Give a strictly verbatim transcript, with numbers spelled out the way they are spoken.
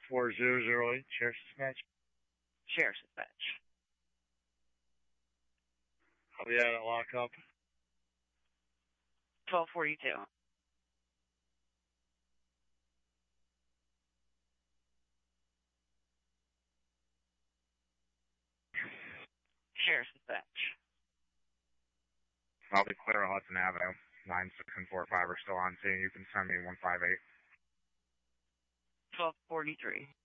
four zero zero eight, Sheriff's Dispatch. Sheriff's Dispatch. I'll be out at lockup. twelve forty-two. Sheriff's Dispatch. I'll be clear on Hudson Avenue. nine six and four five are still on scene. You can send me one five eight. twelve forty-three.